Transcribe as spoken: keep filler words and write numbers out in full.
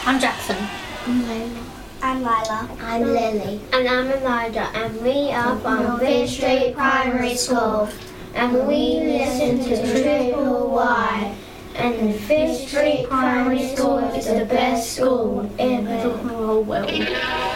I'm Jackson. I'm Layla. I'm Lila. I'm Lily. And I'm Elijah, and we are from Fish Street Primary School. And we listen to Triple Y. And Fish Street Primary School is the best school in the whole world.